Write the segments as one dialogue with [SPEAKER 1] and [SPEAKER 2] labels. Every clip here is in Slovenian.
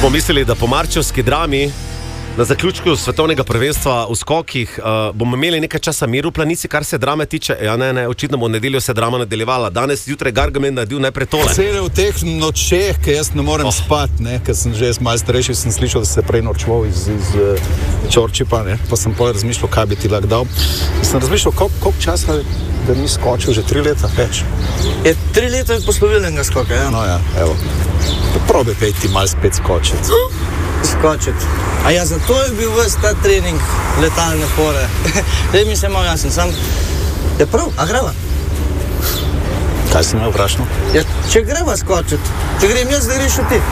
[SPEAKER 1] Smo mislili, da po marčevski drami na zaključku svetovnega prvenstva v skokih bomo imeli nekaj časa mir v planici, kar se drame tiče. Ja, ne, očitno bo v nedeljo se drama nadaljevala. Danes jutraj Gargamel naredil najprej tole.
[SPEAKER 2] Cele v teh nočeh, ki jaz ne morem spati, ker sem že malo starejši, sem slišal, da se prej norčval iz Čorčipa, pa sem potem razmišljal, kaj bi ti lahko dal. In sem razmišljal, koliko časa da ni skočil, že 3 leta več.
[SPEAKER 3] Je 3 leta poslovilnega skoka, ja?
[SPEAKER 2] No ja, evo. Probi kaj ti malo spet skočiti.
[SPEAKER 3] Skočiti. A ja, zato je bil ves ta trening letalne fore. Zdaj mi se malo jasen, sam je prav, a greva?
[SPEAKER 2] Kaj si me vprašal?
[SPEAKER 3] Ja, če greva skočiti, če grem jaz, da greš ti.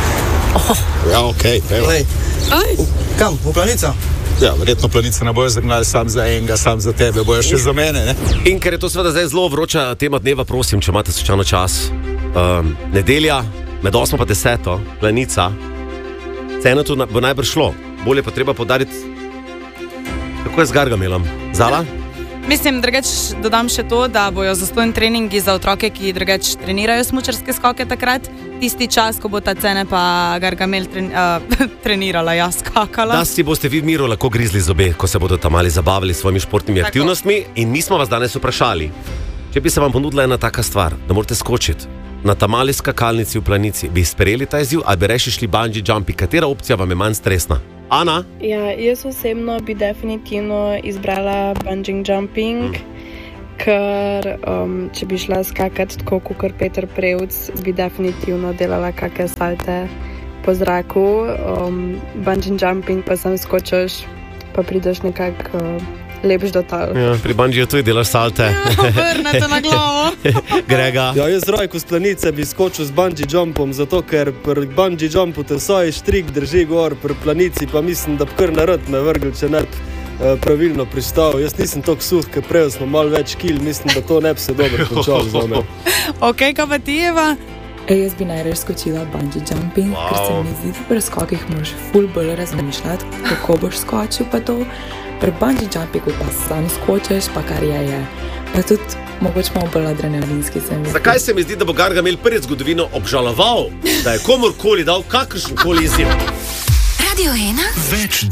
[SPEAKER 2] Ja, okej, evo.
[SPEAKER 3] Kam, v planico?
[SPEAKER 2] Ja, verjetno planice ne bojo zagnali sam za enega, sam za tebe, bojo še za mene, ne?
[SPEAKER 1] In ker je to seveda zdaj zelo vroča tema dneva, prosim, če imate slučajno čas. Nedelja, med 8 pa 10, planica. Ceno tu bo najbrž šlo. Bolje pa treba podariti, kako je z Gargamelom. Zala?
[SPEAKER 4] Mislim, drugač dodam še to, da bojo zastojni treningi za otroke, ki drugač trenirajo smučarske skoke takrat. Tisti čas, ko bo ta Cene pa Gargamel trenirala, jaz skakala.
[SPEAKER 1] Da si boste vi v miru lahko grizli zobe, ko se bodo tam mali zabavili s svojimi športnimi aktivnostmi. In mi smo vas danes vprašali, če bi se vam ponudila ena taka stvar, da morate skočiti na ta mali skakalnici v planici, bi sprejeli ta izziv ali bi reši šli bungee jumpi? Katera opcija vam je manj stresna? Ana?
[SPEAKER 5] Ja, jaz osebno bi definitivno izbrala bungee jumping, ker če bi šla skakati tako kot Peter Prevc, bi definitivno delala kakšne salte po zraku. Bungee jumping pa sam skočiš, pa prideš nekako lepš do tal.
[SPEAKER 1] Ja, pri bungeeju tudi delaš salte.
[SPEAKER 4] Vrnete na glavo.
[SPEAKER 1] Grega?
[SPEAKER 6] Ja, jaz Rajko z planice bi skočil z bungee jumpom, zato ker pri bungee jumpu te vsaj štrik drži gor, pri planici pa mislim, da bi kar narod me vrgel, če ne bi pravilno pristal. Jaz nisem toliko suh, ker prej smo malo več kil, mislim, da to ne bi se dobro končalo za me.
[SPEAKER 4] Ok, kaj pa ti, Eva?
[SPEAKER 7] Jaz bi najraje skočila bungee jumping, ker se mi zdi, da pri skokih moraš ful bolj razmišljati, kako boš skočil pa to. Pri bungee jumpingu pa sam skočiš, pa kar je. Pa tudi mogoče malo bolj adrenalinski se mi zdi.
[SPEAKER 1] Zakaj se mi zdi, da bo Gargamel prvi zgodovino obžaloval, da je komorkoli dal kakršenkoli izziv?
[SPEAKER 8] Radio 1? Več